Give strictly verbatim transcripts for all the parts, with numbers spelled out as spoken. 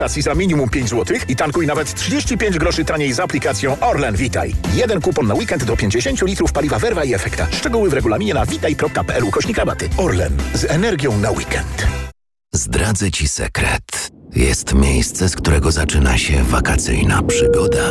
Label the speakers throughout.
Speaker 1: za minimum pięć złotych i tankuj nawet trzydzieści pięć groszy taniej z aplikacją Orlen Witaj. Jeden kupon na weekend do pięćdziesiąt litrów paliwa Verva i Efekta. Szczegóły w regulaminie na witaj kropka p l ukośnik rabaty. Orlen. Z energią na weekend.
Speaker 2: Zdradzę Ci sekret. Jest miejsce, z którego zaczyna się wakacyjna przygoda.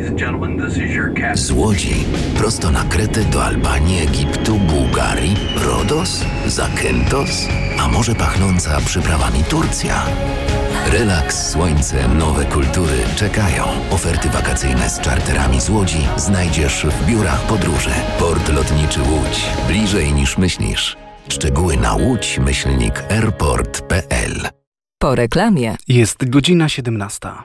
Speaker 2: Z Łodzi prosto na Kretę do Albanii, Egiptu, Bułgarii, Rodos, Zakynthos, a może pachnąca przyprawami Turcja. Relaks, słońce, nowe kultury czekają. Oferty wakacyjne z czarterami z Łodzi znajdziesz w biurach podróży. Port Lotniczy Łódź. Bliżej niż myślisz. Szczegóły na łódź myślnik airport kropka p l.
Speaker 3: Po reklamie.
Speaker 4: Jest godzina siedemnasta.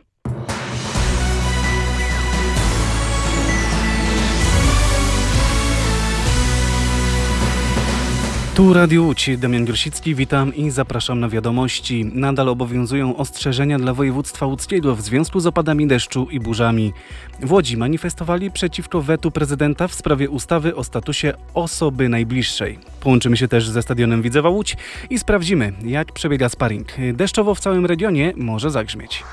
Speaker 4: Tu Radio Łódź, Damian Grosicki, witam i zapraszam na wiadomości. Nadal obowiązują ostrzeżenia dla województwa łódzkiego w związku z opadami deszczu i burzami. W Łodzi manifestowali przeciwko wetu prezydenta w sprawie ustawy o statusie osoby najbliższej. Połączymy się też ze stadionem Widzewa Łódź i sprawdzimy, jak przebiega sparring. Deszczowo w całym regionie może zagrzmieć.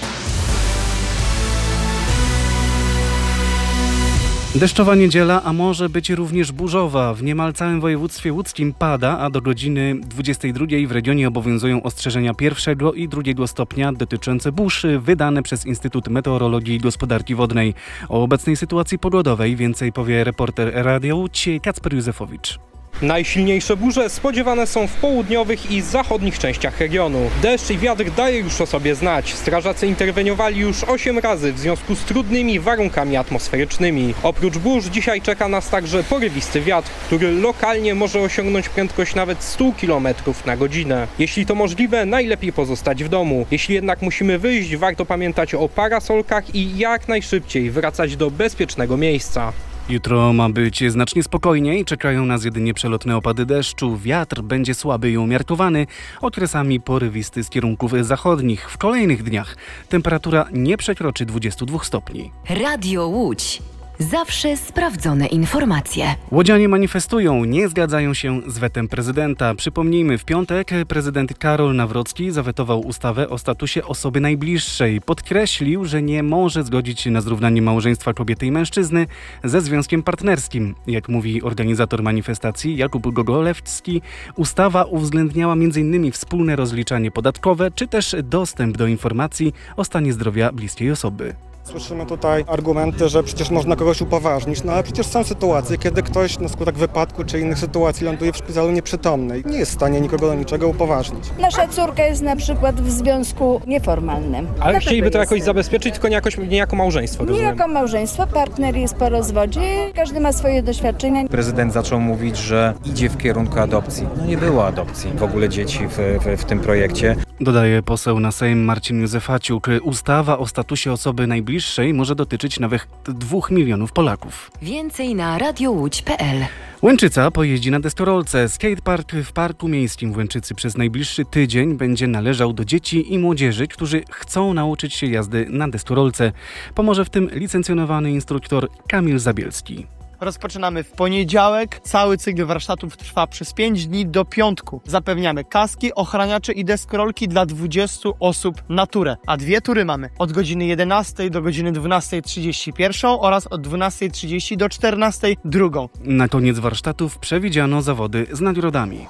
Speaker 4: Deszczowa niedziela, a może być również burzowa. W niemal całym województwie łódzkim pada, a do godziny dwudziestej drugiej w regionie obowiązują ostrzeżenia pierwszego i drugiego stopnia dotyczące burz wydane przez Instytut Meteorologii i Gospodarki Wodnej. O obecnej sytuacji pogodowej więcej powie reporter Radia Łódź Kacper Józefowicz.
Speaker 5: Najsilniejsze burze spodziewane są w południowych i zachodnich częściach regionu. Deszcz i wiatr daje już o sobie znać. Strażacy interweniowali już osiem razy w związku z trudnymi warunkami atmosferycznymi. Oprócz burz dzisiaj czeka nas także porywisty wiatr, który lokalnie może osiągnąć prędkość nawet sto kilometrów na godzinę. Jeśli to możliwe, najlepiej pozostać w domu. Jeśli jednak musimy wyjść, warto pamiętać o parasolkach i jak najszybciej wracać do bezpiecznego miejsca.
Speaker 4: Jutro ma być znacznie spokojniej, czekają nas jedynie przelotne opady deszczu, wiatr będzie słaby i umiarkowany, okresami porywisty z kierunków zachodnich. W kolejnych dniach temperatura nie przekroczy dwudziestu dwóch stopni.
Speaker 3: Radio Łódź. Zawsze sprawdzone informacje.
Speaker 4: Łodzianie manifestują, nie zgadzają się z wetem prezydenta. Przypomnijmy, w piątek prezydent Karol Nawrocki zawetował ustawę o statusie osoby najbliższej. Podkreślił, że nie może zgodzić się na zrównanie małżeństwa kobiety i mężczyzny ze związkiem partnerskim. Jak mówi organizator manifestacji Jakub Gogolewski, ustawa uwzględniała m in wspólne rozliczanie podatkowe, czy też dostęp do informacji o stanie zdrowia bliskiej osoby.
Speaker 6: Słyszymy tutaj argumenty, że przecież można kogoś upoważnić, no ale przecież są sytuacje, kiedy ktoś na skutek wypadku czy innych sytuacji ląduje w szpitalu nieprzytomny i nie jest w stanie nikogo do niczego upoważnić.
Speaker 7: Nasza córka jest na przykład w związku nieformalnym.
Speaker 5: Ale
Speaker 7: Dlatego
Speaker 5: chcieliby to jakoś
Speaker 7: jest...
Speaker 5: zabezpieczyć, tylko nie, jakoś, nie jako małżeństwo, rozumiem?
Speaker 7: Nie jako małżeństwo, partner jest po rozwodzie, każdy ma swoje doświadczenia.
Speaker 8: Prezydent zaczął mówić, że idzie w kierunku adopcji. No nie było adopcji w ogóle dzieci w, w, w tym projekcie.
Speaker 4: Dodaje poseł na Sejm Marcin Józefaciuk. Ustawa o statusie osoby najbliższej może dotyczyć nawet dwóch milionów Polaków.
Speaker 3: Więcej na radiołódź kropka p l.
Speaker 4: Łęczyca pojeździ na deskorolce. Skatepark w Parku Miejskim w Łęczycy przez najbliższy tydzień będzie należał do dzieci i młodzieży, którzy chcą nauczyć się jazdy na deskorolce. Pomoże w tym licencjonowany instruktor Kamil Zabielski.
Speaker 9: Rozpoczynamy w poniedziałek. Cały cykl warsztatów trwa przez pięć dni do piątku. Zapewniamy kaski, ochraniacze i deskorolki dla dwudziestu osób na turę. A dwie tury mamy od godziny jedenastej do godziny dwunastej trzydzieści pierwszą oraz od dwunastej trzydzieści do czternastej drugą.
Speaker 4: Na koniec warsztatów przewidziano zawody z nagrodami.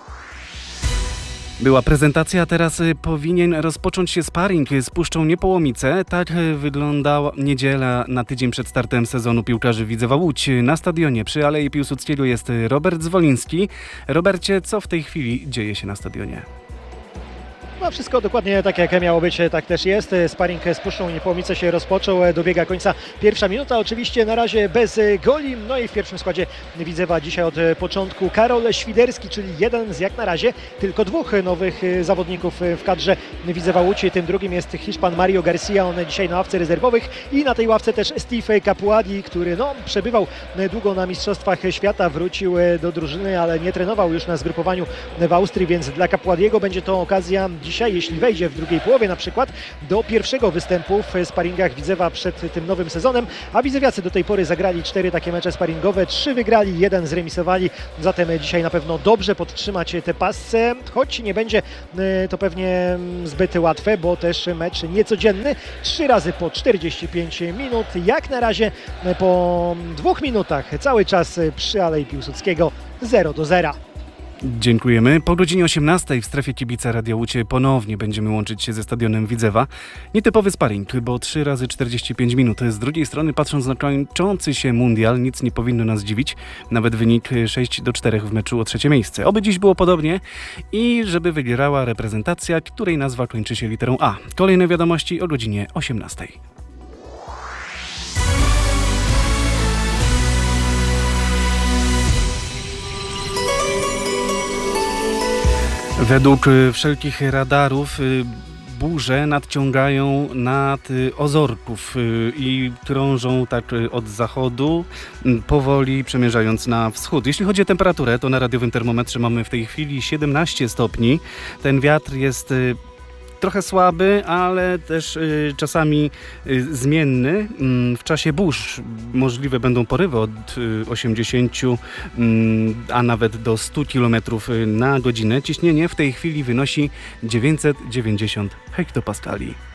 Speaker 4: Była prezentacja, a teraz powinien rozpocząć się sparring z Puszczą Niepołomice. Tak wyglądała niedziela na tydzień przed startem sezonu piłkarzy Widzewa Łódź. Na stadionie przy Alei Piłsudskiego jest Robert Zwoliński. Robercie, co w tej chwili dzieje się na stadionie?
Speaker 10: No wszystko dokładnie tak jak miało być, tak też jest. Sparring z Puszczą Niepołomice się rozpoczął, dobiega końca pierwsza minuta. Oczywiście na razie bez goli. No i w pierwszym składzie Widzewa dzisiaj od początku Karol Świderski, czyli jeden z jak na razie tylko dwóch nowych zawodników w kadrze Widzewa Łódź. Tym drugim jest Hiszpan Mario Garcia, on dzisiaj na ławce rezerwowych i na tej ławce też Steve Capuadi, który no, przebywał długo na Mistrzostwach Świata, wrócił do drużyny, ale nie trenował już na zgrupowaniu w Austrii, więc dla Capuadiego będzie to okazja dzisiaj dzisiaj, jeśli wejdzie w drugiej połowie na przykład do pierwszego występu w sparingach Widzewa przed tym nowym sezonem, a widzewiacy do tej pory zagrali cztery takie mecze sparingowe, trzy wygrali, jeden zremisowali, zatem dzisiaj na pewno dobrze podtrzymać te pasce, choć nie będzie to pewnie zbyt łatwe, bo też mecz niecodzienny, trzy razy po czterdzieści pięć minut, jak na razie po dwóch minutach cały czas przy Alei Piłsudskiego zero do zera.
Speaker 4: Dziękujemy. Po godzinie osiemnastej w strefie kibica Radia Łódź ponownie będziemy łączyć się ze stadionem Widzewa. Nietypowy sparring, bo trzy razy czterdzieści pięć minut. Z drugiej strony, patrząc na kończący się mundial, nic nie powinno nas dziwić. Nawet wynik sześć do czterech w meczu o trzecie miejsce. Oby dziś było podobnie i żeby wygrała reprezentacja, której nazwa kończy się literą A. Kolejne wiadomości o godzinie osiemnastej. Według wszelkich radarów burze nadciągają nad Ozorków i krążą tak od zachodu, powoli przemierzając na wschód. Jeśli chodzi o temperaturę, to na radiowym termometrze mamy w tej chwili siedemnaście stopni. Ten wiatr jest trochę słaby, ale też y, czasami y, zmienny. Y, w czasie burz możliwe będą porywy od y, osiemdziesięciu, y, a nawet do stu kilometrów na godzinę. Ciśnienie w tej chwili wynosi dziewięćset dziewięćdziesiąt hektopaskali.